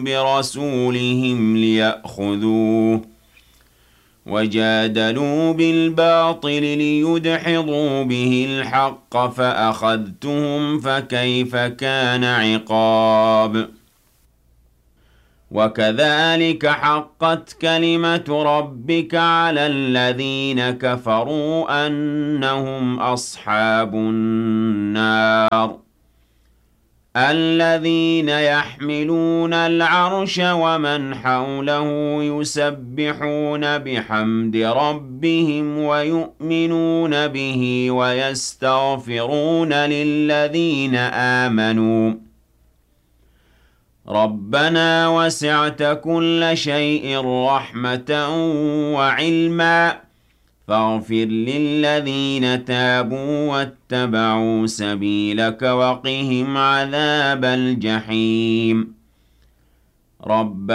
برسولهم ليأخذوه وجادلوا بالباطل ليدحضوا به الحق فأخذتهم فكيف كان عقاب وكذلك حقت كلمة ربك على الذين كفروا أنهم أصحاب النار الذين يحملون العرش ومن حوله يسبحون بحمد ربهم ويؤمنون به ويستغفرون للذين آمنوا ربنا وسعت كل شيء رحمة وعلما فاغفر للذين تابوا واتبعوا سبيلك وقهم عذاب الجحيم ربنا